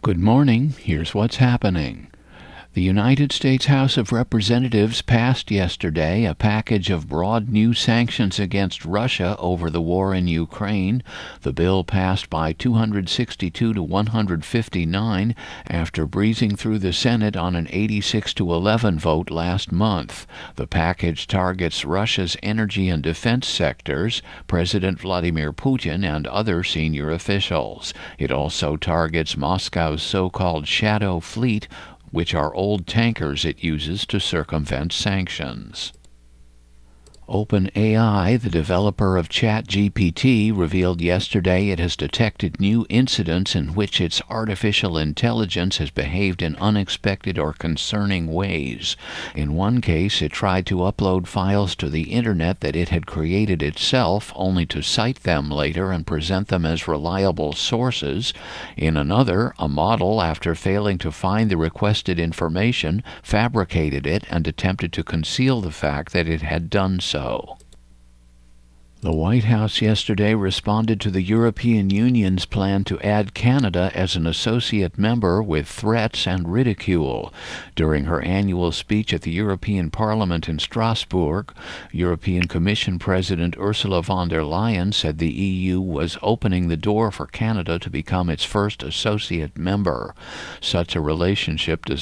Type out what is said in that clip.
Good morning. Here's what's happening. The United States House of Representatives passed yesterday a package of broad new sanctions against Russia over the war in Ukraine. The bill passed by 262 to 159 after breezing through the Senate on an 86 to 11 vote last month. The package targets Russia's energy and defense sectors, President Vladimir Putin and other senior officials. It also targets Moscow's so-called shadow fleet, which are old tankers it uses to circumvent sanctions. OpenAI, the developer of ChatGPT, revealed yesterday it has detected new incidents in which its artificial intelligence has behaved in unexpected or concerning ways. In one case, it tried to upload files to the Internet that it had created itself, only to cite them later and present them as reliable sources. In another, a model, after failing to find the requested information, fabricated it and attempted to conceal the fact that it had done so. The White House yesterday responded to the European Union's plan to add Canada as an associate member with threats and ridicule. During her annual speech at the European Parliament in Strasbourg, European Commission President Ursula von der Leyen said the EU was opening the door for Canada to become its first associate member. Such a relationship does